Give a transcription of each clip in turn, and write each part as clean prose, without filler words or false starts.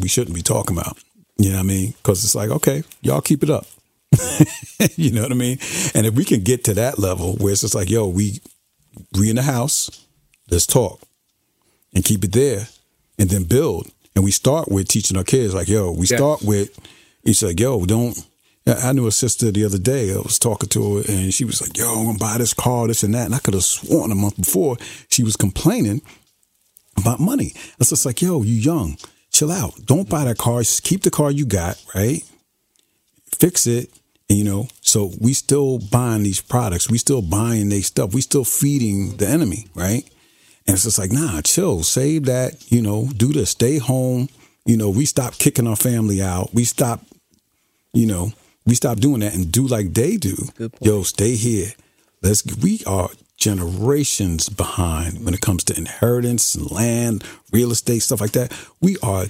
we shouldn't be talking about. You know what I mean? Because it's like, okay, y'all keep it up. You know what I mean? And if we can get to that level where it's just like, yo, we in the house, let's talk and keep it there and then build. And we start with teaching our kids like, yo, we start with, it's like, yo, I knew a sister the other day. I was talking to her and she was like, yo, I'm going to buy this car, this and that. And I could have sworn a month before she was complaining about money. It's just like, yo, you young, chill out. Don't buy that car. Just keep the car you got, right? Fix it. And, so we still buying these products. We still buying their stuff. We still feeding the enemy, right? And it's just like, nah, chill, save that, do this, stay home. We stop kicking our family out. We stop doing that and do like they do. Yo, stay here. We are generations behind when it comes to inheritance, land, real estate, stuff like that. We are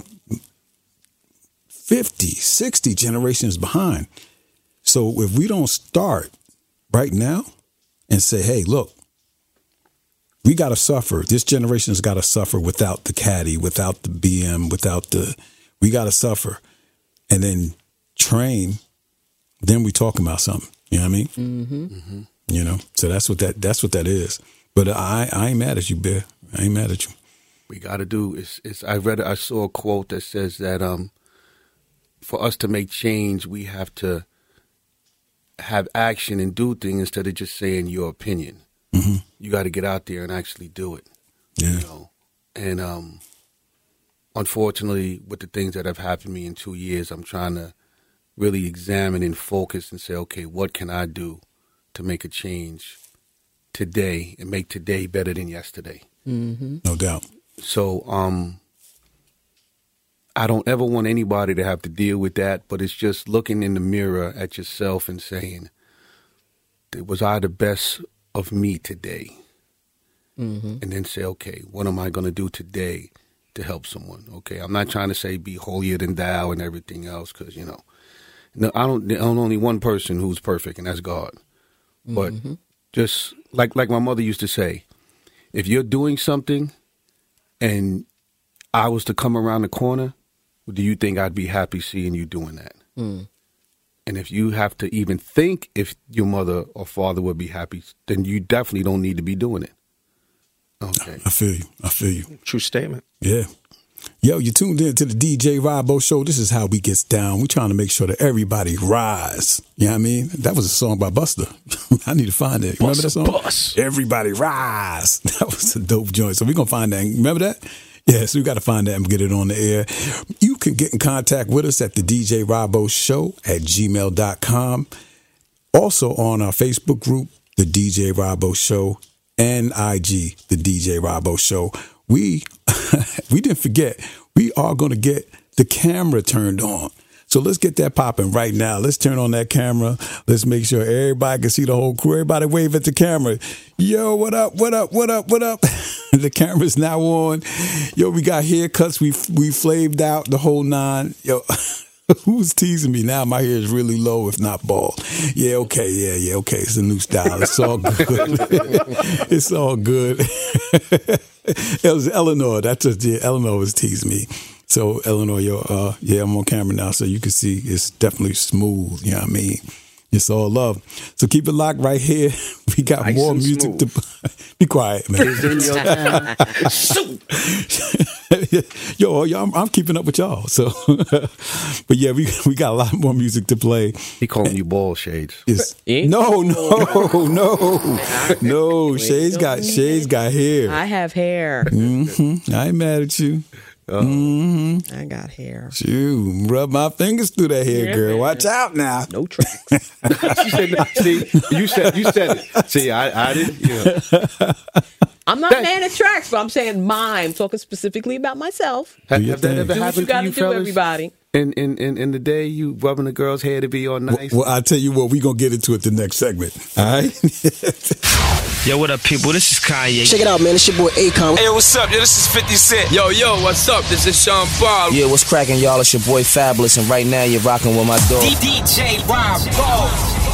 50, 60 generations behind. So if we don't start right now and say, hey, look, we got to suffer. This generation's got to suffer without the caddy, without the BM, we got to suffer and then train. Then we talking about something. You know what I mean? Mm-hmm. Mm-hmm. So that's what that is. But I ain't mad at you, Bear. I ain't mad at you. We got to do I saw a quote that says that for us to make change, we have to have action and do things instead of just saying your opinion. Mm-hmm. You got to get out there and actually do it. Yeah. And unfortunately, with the things that have happened to me in 2 years, I'm trying to really examine and focus and say, okay, what can I do to make a change today and make today better than yesterday? Mm-hmm. No doubt. So I don't ever want anybody to have to deal with that, but it's just looking in the mirror at yourself and saying, was I the best of me today? Mm-hmm. And then say, okay, what am I going to do today to help someone? Okay, I'm not trying to say be holier than thou and everything else, because, there's only one person who's perfect, and that's God. Mm-hmm. But just like my mother used to say, if you're doing something and I was to come around the corner, do you think I'd be happy seeing you doing that? Mm. And if you have to even think if your mother or father would be happy, then you definitely don't need to be doing it. Okay. I feel you. True statement. Yeah. Yo, you tuned in to the DJ Robbo Show. This is how we gets down. We're trying to make sure that everybody rise. You know what I mean? That was a song by Buster. I need to find it. Remember that song? Bus. Everybody rise. That was a dope joint. So we're going to find that. Remember that? Yeah, so we got to find that and get it on the air. You can get in contact with us at the DJ Robbo Show at gmail.com. Also on our Facebook group, the DJ Robbo Show, and IG, the DJ Robbo Show. We didn't forget, we are going to get the camera turned on. So let's get that popping right now. Let's turn on that camera. Let's make sure everybody can see the whole crew. Everybody wave at the camera. Yo, what up, what up, what up, what up? The camera's now on. Yo, we got haircuts. We flaved out the whole nine. Yo, who's teasing me now? My hair is really low, if not bald. Yeah, okay, yeah, okay. It's a new style. It's all good. It's all good. It was Eleanor. That's just, Eleanor was teasing me. So, Eleanor, I'm on camera now, so you can see it's definitely smooth. You know what I mean? It's all love. So keep it locked right here. We got nice more music to... Be quiet, man. Yo, I'm keeping up with y'all. So, but yeah, we got a lot more music to play. He calling you bald, Shades. No. Shades got hair. I have hair. Mm-hmm. I ain't mad at you. Mm-hmm. I got hair. Shoot, rub my fingers through that hair, girl. Watch out now. No tracks. She said, see, you said it. See, I didn't. Yeah. I'm not mad at tracks, but I'm saying mine. I'm talking specifically about myself. Have that ever do what happened you got to you, to do, fellas? everybody. In the day you rubbing the girl's hair to be all nice? Well, I'll tell you what, we're going to get into it the next segment. All right? Yo, what up, people? This is Kanye. Check it out, man. It's your boy Akon. Hey, what's up? Yo, this is 50 Cent. Yo, what's up? This is Sean Paul. Yeah, what's cracking, y'all? It's your boy Fabulous, and right now you're rocking with my dog. DJ Rob.